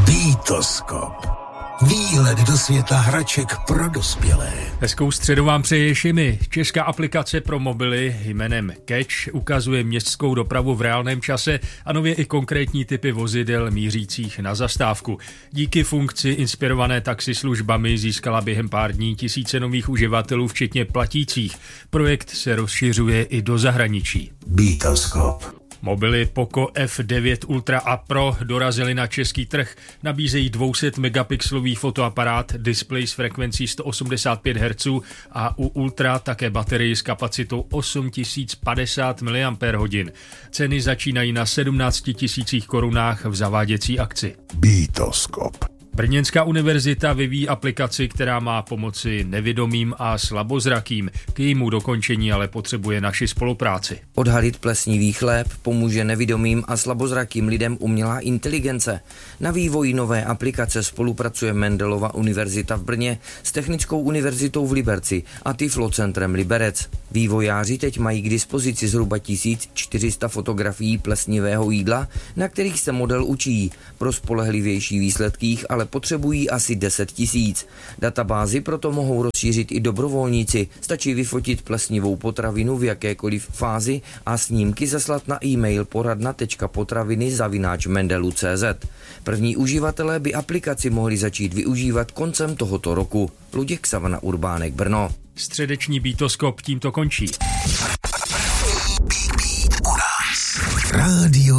Beatoskop. Výlet do světa hraček pro dospělé. Hezkou středu vám přeje Šimi. Česká aplikace pro mobily jménem Catch ukazuje městskou dopravu v reálném čase a nově i konkrétní typy vozidel mířících na zastávku. Díky funkci inspirované taxislužbami získala během pár dní tisíce nových uživatelů, včetně platících. Projekt se rozšiřuje i do zahraničí. Beatoskop. Mobily Poco F9 Ultra a Pro dorazily na český trh. Nabízejí 200 megapixelový fotoaparát, displej s frekvencí 185 Hz a u Ultra také baterii s kapacitou 8050 mAh. Ceny začínají na 17 000 korunách v zaváděcí akci. Beatoskop. Brněnská univerzita vyvíjí aplikaci, která má pomoci nevidomým a slabozrakým. K jejímu dokončení ale potřebuje naši spolupráci. Odhalit plesnivý chléb pomůže nevidomým a slabozrakým lidem umělá inteligence. Na vývoji nové aplikace spolupracuje Mendelova univerzita v Brně s Technickou univerzitou v Liberci a Tyflocentrem Liberec. Vývojáři teď mají k dispozici zhruba 1400 fotografií plesnivého jídla, na kterých se model učí. Pro spolehlivější výsledky ale potřebují asi 10 000. Databázi proto mohou rozšířit i dobrovolníci. Stačí vyfotit plesnivou potravinu v jakékoliv fázi a snímky zaslat na e-mail poradna.potraviny@mendelu.cz. První uživatelé by aplikaci mohli začít využívat koncem tohoto roku. Luděk Savana, Urbánek, Brno. Středeční Beatoskop tímto končí. Rádio